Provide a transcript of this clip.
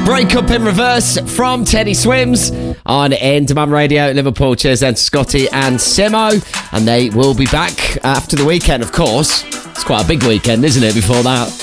Break Up in Reverse from Teddy Swims on In Demand Radio Liverpool. Cheers then to Scotty and Simo, and they will be back after the weekend, of course. It's quite a big weekend, isn't it, before that?